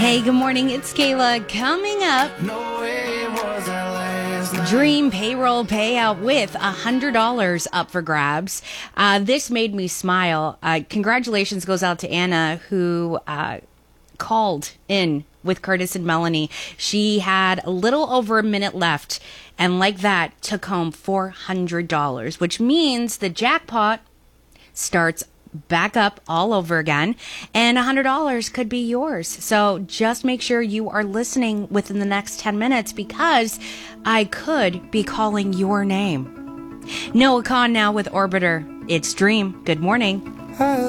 Hey, good morning. It's Kayla. Coming up, Dream payroll payout with $100 up for grabs. This made me smile. Congratulations goes out to Anna, who called in with Curtis and Melanie. She had a little over a minute left, and like that, took home $400, which means the jackpot starts back up all over again, and $100 could be yours. So just make sure you are listening within the next 10 minutes, because I could be calling your name. Noah Kahn now with Orbiter. It's Dream. Good morning.